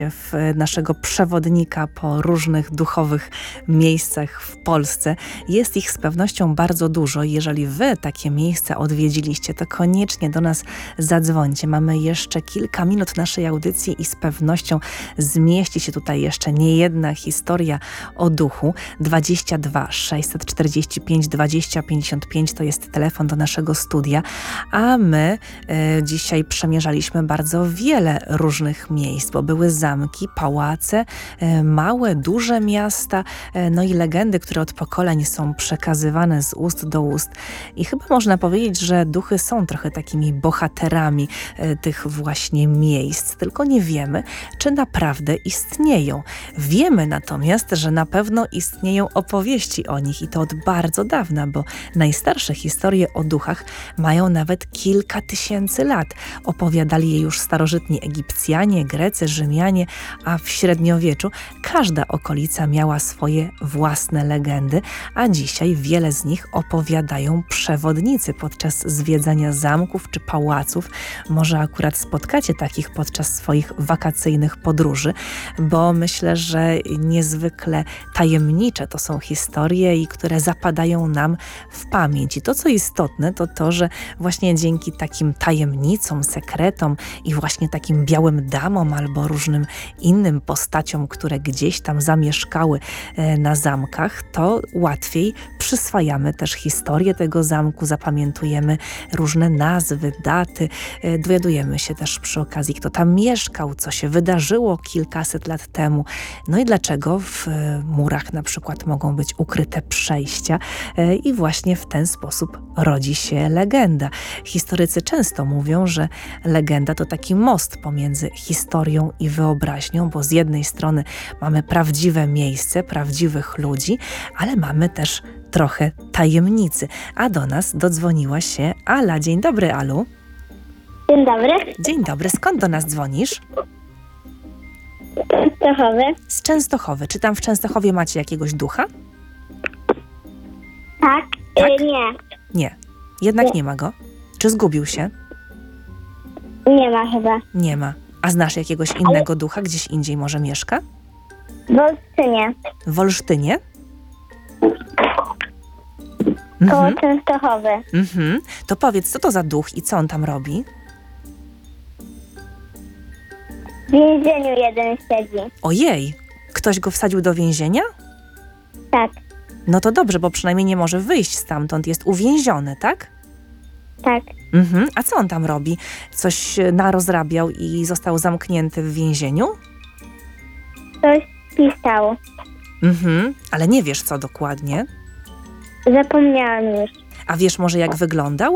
w naszego przewodnika po różnych duchowych miejscach w Polsce. Jest ich z pewnością bardzo dużo. Jeżeli wy takie miejsca odwiedziliście, to koniecznie do nas zadzwońcie. Mamy jeszcze kilka minut naszej audycji i z pewnością zmieści się tutaj jeszcze niejedna historia o duchu. 22 645 20 55 to jest telefon do naszego studia, a my dzisiaj przemierzaliśmy bardzo wiele różnych miejsc, bo były zamki, pałace, małe, duże miasta, no i legendy, które od pokoleń są przekazywane z ust do ust. I chyba można powiedzieć, że duchy są trochę takimi bohaterami tych właśnie miejsc, tylko nie wiemy, czy naprawdę istnieją. Wiemy natomiast, że na pewno istnieją opowieści o nich i to od bardzo dawna, bo najstarsze historie o duchach mają nawet kilka tysięcy lat. Opowiadali je już starożytni Egipcjanie, Grecy, Rzymianie, a w średniowieczu każda okolica miała swoje własne legendy, a dzisiaj wiele z nich opowiadają przewodnicy podczas zwiedzania zamków czy pałaców. Może akurat spotkacie takich podczas swoich wakacyjnych podróży, bo myślę, że niezwykle tajemnicze to są historie i które zapadają nam w pamięć. I to, co istotne, to to, że właśnie dzięki takim tajemnicom, sekretom i właśnie takim białym damom albo różnym innym postaciom, które gdzieś tam zamieszkały na zamkach, to łatwiej przyswajamy też historię tego zamku, zapamiętujemy różne nazwy, daty, dowiadujemy się też przy okazji, kto tam mieszkał, co się wydarzyło kilkaset lat temu. No i dlaczego w murach na przykład mogą być ukryte przejścia i właśnie w ten sposób rodzi się legenda. Historycy często mówią, że legenda to taki most pomiędzy historią i wyobraźnią, bo z jednej strony mamy prawdziwe miejsce, prawdziwych ludzi, ale mamy też trochę tajemnicy. A do nas dodzwoniła się Ala. Dzień dobry, Alu. Dzień dobry. Dzień dobry. Skąd do nas dzwonisz? Częstochowy. Z Częstochowy. Czy tam w Częstochowie macie jakiegoś ducha? Tak? Tak? Nie. Nie. Jednak Nie. nie ma go. Czy zgubił się? Nie ma chyba. Nie ma. A znasz jakiegoś innego ducha? Gdzieś indziej może mieszka? W Olsztynie. W Olsztynie? Koło Mhm. Częstochowy. Mhm. To powiedz, co to za duch i co on tam robi? W więzieniu jeden siedzi. Ojej, ktoś go wsadził do więzienia? Tak. No to dobrze, bo przynajmniej nie może wyjść stamtąd, jest uwięziony, tak? Tak. Mhm. A co on tam robi? Coś narozrabiał i został zamknięty w więzieniu? Coś pisał. Mhm. Ale nie wiesz, co dokładnie. Zapomniałam już. A wiesz może, jak wyglądał?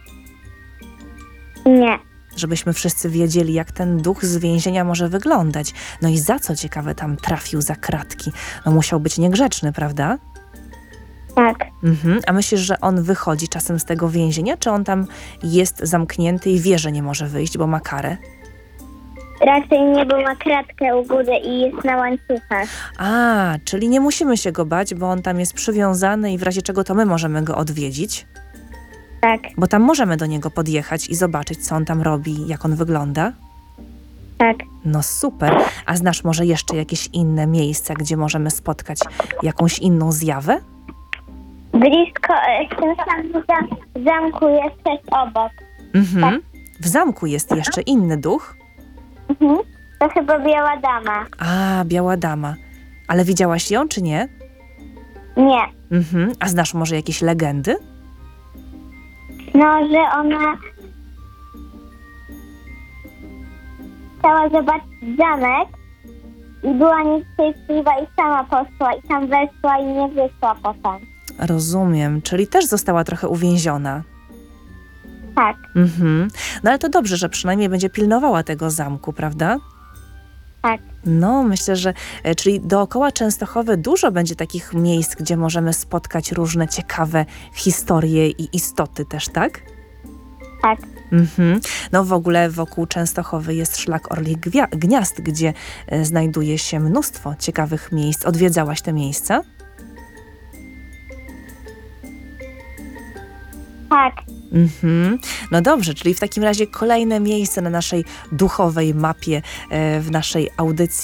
Nie. Żebyśmy wszyscy wiedzieli, jak ten duch z więzienia może wyglądać. No i za co, ciekawe, tam trafił za kratki? No musiał być niegrzeczny, prawda? Tak. Mhm. A myślisz, że on wychodzi czasem z tego więzienia, czy on tam jest zamknięty i wie, że nie może wyjść, bo ma karę? Raczej nie, bo ma kratkę u góry i jest na łańcuchach. A, czyli nie musimy się go bać, bo on tam jest przywiązany i w razie czego to my możemy go odwiedzić? Tak. Bo tam możemy do niego podjechać i zobaczyć, co on tam robi, jak on wygląda? Tak. No super. A znasz może jeszcze jakieś inne miejsca, gdzie możemy spotkać jakąś inną zjawę? Blisko w tym samym zamku jest też obok. Mhm. W zamku jest jeszcze inny duch? Mhm. To chyba biała dama. A, biała dama. Ale widziałaś ją, czy nie? Nie. Mhm. A znasz może jakieś legendy? No, że ona chciała zobaczyć zamek i była nieszczęśliwa i sama poszła i tam weszła i nie wyszła potem. Rozumiem. Czyli też została trochę uwięziona. Tak. Mhm. No ale to dobrze, że przynajmniej będzie pilnowała tego zamku, prawda? Tak. No, myślę, że czyli dookoła Częstochowy dużo będzie takich miejsc, gdzie możemy spotkać różne ciekawe historie i istoty też, tak? Tak. Mhm. No w ogóle wokół Częstochowy jest szlak Orlich Gniazd, gdzie znajduje się mnóstwo ciekawych miejsc. Odwiedzałaś te miejsca? Tak. Mhm. No dobrze, czyli w takim razie kolejne miejsce na naszej duchowej mapie, w naszej audycji